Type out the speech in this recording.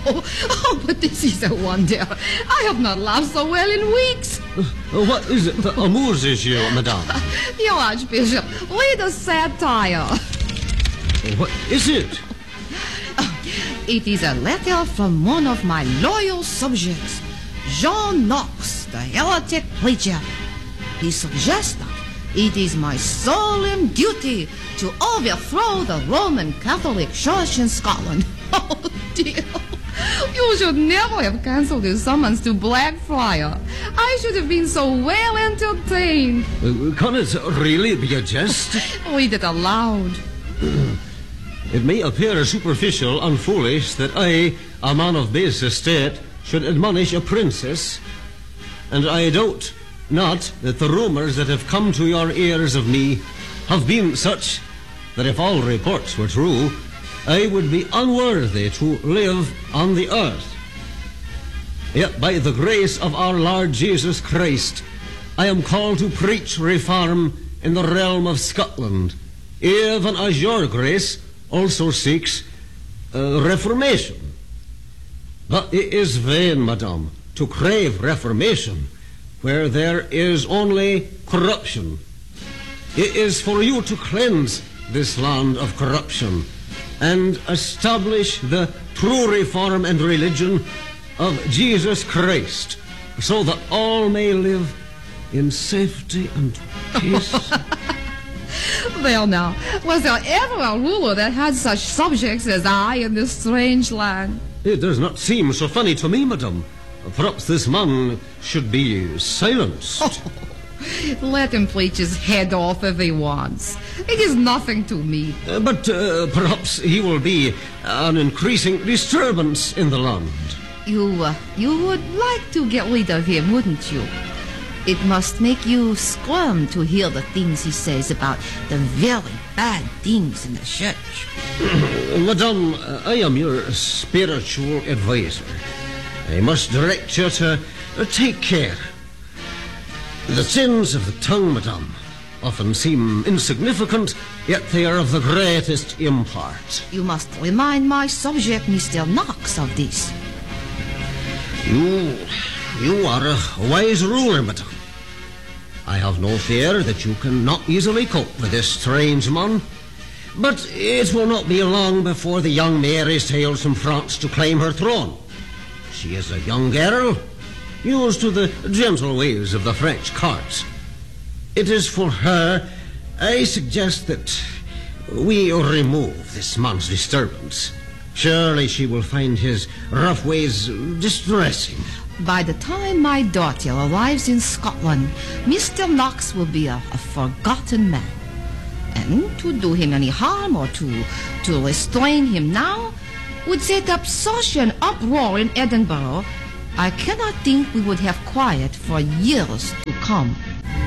But this is a wonder. I have not laughed so well in weeks. What is it that amuses you, madame? The Archbishop, read a satire. What is it? It is a letter from one of my loyal subjects, John Knox, the heretic preacher. He suggests that it is my solemn duty to overthrow the Roman Catholic Church in Scotland. Oh, dear. You should never have cancelled his summons to Blackfriar. I should have been so well entertained. Can it really be a jest? Read it aloud. It may appear superficial and foolish that I, a man of base estate, should admonish a princess, and I doubt not that the rumours that have come to your ears of me have been such that if all reports were true, I would be unworthy to live on the earth. Yet by the grace of our Lord Jesus Christ, I am called to preach reform in the realm of Scotland, even as your grace also seeks reformation. But it is vain, madame, to crave reformation where there is only corruption. It is for you to cleanse this land of corruption and establish the true reform and religion of Jesus Christ, so that all may live in safety and peace. Well, now, was there ever a ruler that had such subjects as I in this strange land? It does not seem so funny to me, madame. Perhaps this man should be silenced. Oh, let him preach his head off if he wants. It is nothing to me. But perhaps he will be an increasing disturbance in the land. You would like to get rid of him, wouldn't you? It must make you squirm to hear the things he says about the very bad things in the church. Madame, I am your spiritual advisor. I must direct you to take care. The sins of the tongue, madame, often seem insignificant, yet they are of the greatest import. You must remind my subject, Mr. Knox, of this. You are a wise ruler, madame. I have no fear that you can not easily cope with this strange man. But it will not be long before the young Mary sails from France to claim her throne. She is a young girl, used to the gentle ways of the French courts. It is for her I suggest that we remove this man's disturbance. Surely she will find his rough ways distressing. By the time my daughter arrives in Scotland, Mr. Knox will be a forgotten man. And to do him any harm or to restrain him now would set up such an uproar in Edinburgh, I cannot think we would have quiet for years to come.